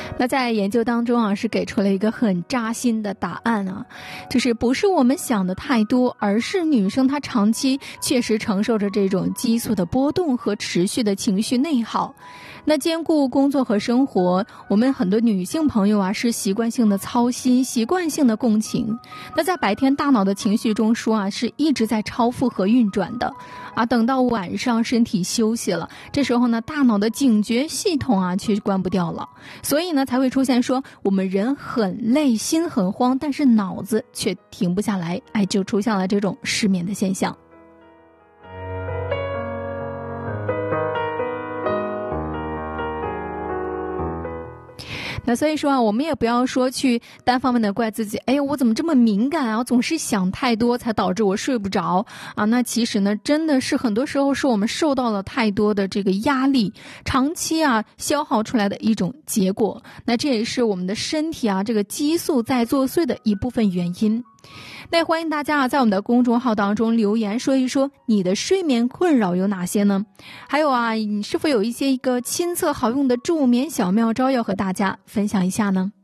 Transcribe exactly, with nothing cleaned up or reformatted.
那在研究当中啊，是给出了一个很扎心的答案啊，就是不是我们想的太多，而是女生她长期确实承受着这种激素的波动和持续的情绪内耗。那兼顾工作和生活，我们很多女性朋友啊是习惯性的操心，习惯性的共情。那在白天大脑的情绪中枢啊是一直在超负荷运转的啊，等到晚上身体休息了，这时候呢大脑的警觉系统啊却关不掉了，所以呢才会出现说我们人很累，心很慌，但是脑子却停不下来，哎，就出现了这种失眠的现象。那所以说啊，我们也不要说去单方面的怪自己，哎呦，我怎么这么敏感啊，总是想太多才导致我睡不着啊。那其实呢，真的是很多时候是我们受到了太多的这个压力，长期啊消耗出来的一种结果。那这也是我们的身体啊这个激素在作祟的一部分原因。那欢迎大家啊，在我们的公众号当中留言说一说你的睡眠困扰有哪些呢？还有啊，你是否有一些一个亲测好用的助眠小妙招要和大家分享一下呢？